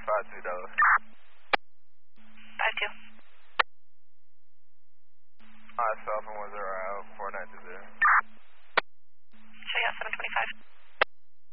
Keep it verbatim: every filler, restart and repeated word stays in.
five two Dallas. five two. Alright, Falcon one zero.